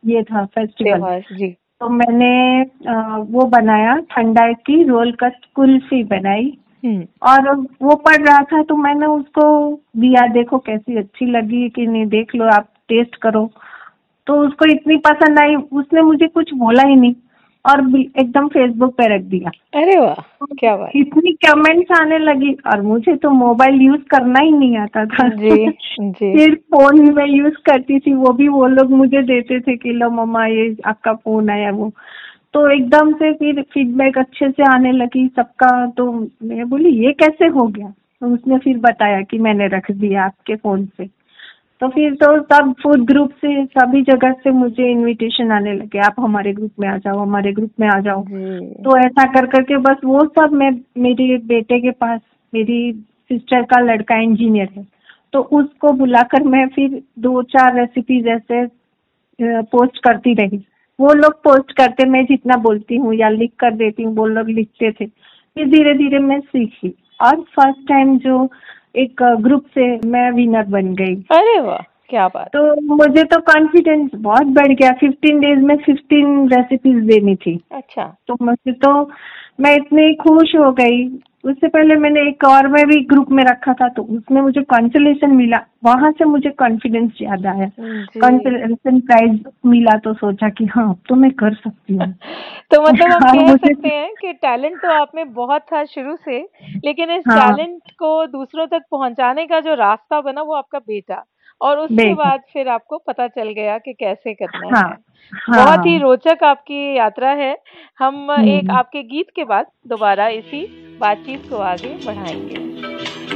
ये था फेस्टिवल। त्योहार जी। तो मैंने वो बनाया, ठंडाई की रोल कट कुल्फी बनाई और वो पड़ रहा था तो मैंने उसको दिया, देखो कैसी अच्छी लगी कि नहीं, देख लो आप, टेस्ट करो। तो उसको इतनी पसंद आई, उसने मुझे कुछ बोला ही नहीं और एकदम फेसबुक पे रख दिया। अरे वाह, क्या बात। इतनी कमेंट्स आने लगी और मुझे तो मोबाइल यूज करना ही नहीं आता था। जी जी। सिर्फ फोन ही मैं यूज करती थी, वो भी वो लोग मुझे देते थे कि लो मम्मा ये आपका फोन आया वो। तो एकदम से फिर फीडबैक अच्छे से आने लगी सबका। तो मैं बोली ये कैसे हो गया, तो उसने फिर बताया कि मैंने रख दिया आपके फोन से। तो फिर तो सब फूड ग्रुप से सभी जगह से मुझे इनविटेशन आने लगे, आप हमारे ग्रुप में आ जाओ, हमारे ग्रुप में आ जाओ। जी। तो ऐसा कर करके बस वो सब, मैं मेरे बेटे के पास, मेरी सिस्टर का लड़का इंजीनियर है, तो उसको बुलाकर मैं फिर 2-4 रेसिपीज ऐसे पोस्ट करती रही। वो लोग पोस्ट करते, मैं जितना बोलती हूँ या लिख कर देती हूँ वो लोग लिखते थे। फिर धीरे धीरे मैं सीखी और फर्स्ट टाइम जो एक ग्रुप से मैं विनर बन गई। अरे वाह, क्या बात। तो मुझे तो कॉन्फिडेंस बहुत बढ़ गया। 15 डेज में 15 रेसिपीज देनी थी। अच्छा। तो मुझे तो, मैं इतनी खुश हो गई। उससे पहले मैंने एक और में भी ग्रुप में रखा था तो उसमें मुझे कंसोलेशन मिला, वहां से मुझे कॉन्फिडेंस याद आया। जी। कंसोलेशन प्राइज मिला तो सोचा कि हाँ अब तो मैं कर सकती हूँ। तो मतलब हम और कह मुझे, सकते हैं कि टैलेंट तो आप में बहुत था शुरू से, लेकिन इस हाँ टैलेंट को दूसरों तक पहुंचाने का जो रास्ता बना वो आपका बेटा, और उसके बेटा, बाद फिर आपको पता चल गया कि कैसे करना हाँ है। बहुत ही हाँ। रोचक आपकी यात्रा है। हम एक हम्म। आपके गीत के बाद दोबारा इसी बातचीत को आगे बढ़ाएंगे।